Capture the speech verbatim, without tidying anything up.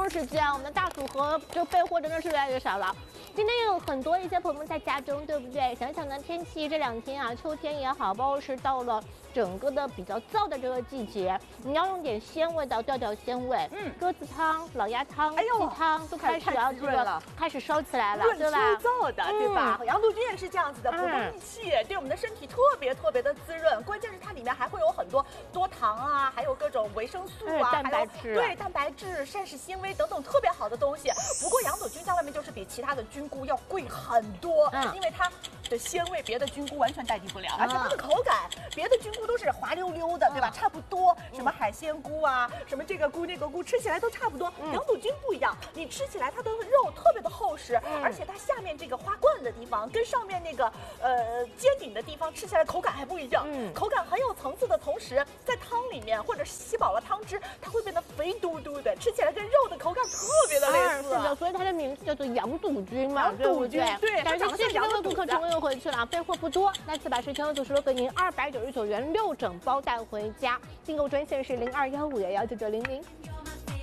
时间，我们的大组合就备货真的是越来越少了。今天有很多一些朋友们在家中，对不对？想想呢，天气这两天啊，秋天也好，包括是到了整个的比较燥的这个季节，你要用点鲜味的，调调鲜味。嗯，鸽子汤、老鸭汤、 哎呦鸡汤都开始要这个开始烧起来了，对吧？ 秋燥的，对吧？羊肚菌也是这样子的，补中益气，对我们的身体特别特别的滋润。关键是它里面还会有很多多糖啊，还有各种维生素啊， 蛋白质， 对蛋白质、膳食纤维等等特别好的东西。不过羊肚菌在外面就是比其他的菌菇要贵很多，嗯，因为它的鲜味别的菌菇完全代替不了，而且它的口感，别的菌菇都是滑溜溜的，对吧？差不多，什么海鲜菇啊，什么这个菇那个菇，吃起来都差不多。羊肚菌不一样，你吃起来它的肉特别的厚实，而且它下面这个花冠的地方跟上面那个呃尖顶的地方吃起来口感还不一样，口感很有层次的同时，在汤里面或者吸饱了汤汁，它会变得肥嘟嘟的，吃起来跟肉的口感特别的类似。 是的，所以它的名字叫做羊肚菌嘛，对不对？ 对， 但是现在的顾客成功又回去了啊，备货不多，那次把十全组十六给您二百九十九元六整包带回家，订购专线是零二幺五幺幺九九零零。